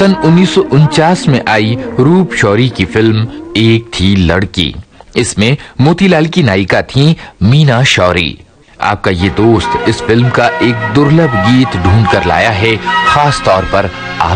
सन 1949 में आई रूप शौरी की फिल्म एक थी लड़की। इसमें मोतीलाल की नायिका थी मीना शौरी। आपका ये दोस्त इस फिल्म का एक दुर्लभ गीत ढूंढ कर लाया है, खास तौर पर